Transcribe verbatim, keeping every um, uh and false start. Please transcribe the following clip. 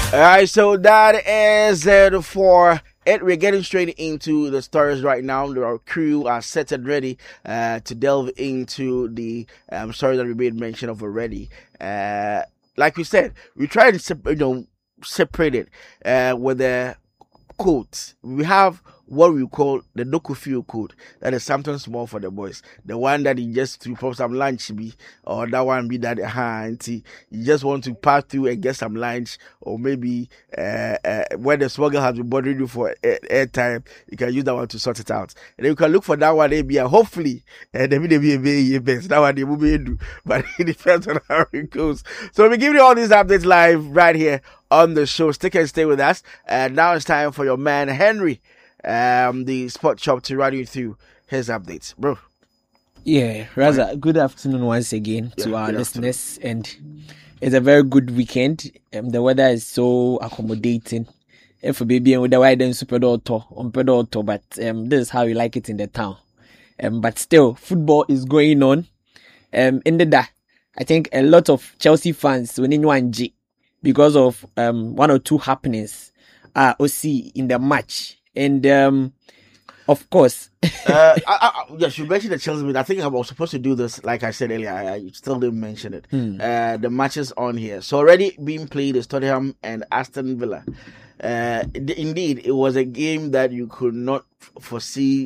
All right, so that is it for it. We're getting straight into the stories right now. Our crew are set and ready uh, to delve into the um, stories that we made mention of already. Uh, like we said, we try to sep- you know separate it uh, with the codes. We have what we call the Dokufio code. That is something small for the boys. The one that you just to pop some lunch be, or that one be that uh, you just want to pass through and get some lunch, or maybe uh, uh, when the smuggle has been bothering you for air, air time, you can use that one to sort it out. And then you can look for that one maybe, and hopefully, and then maybe a best. That one they will be do, but it depends on how it goes. So we give you all these updates live right here on the show. Stick and stay with us. And now it's time for your man Henry, um, the Sport Shop, to run you through his updates, bro. Yeah, Raza, good afternoon once again to yeah, our listeners, afternoon. And it's a very good weekend. Um, the weather is so accommodating. If a baby and with the weather super auto, on auto, but um, this is how we like it in the town. Um, but still, football is going on. Um, in the da, I think a lot of Chelsea fans winning one G because of um one or two happenings uh O C in the match. And um of course uh I, I, yes, you mentioned the Chelsea. I think I was supposed to do this, like I said earlier. I, I still didn't mention it. Hmm. Uh the matches on here. So already being played is Tottenham and Aston Villa. Uh indeed, it was a game that you could not f- foresee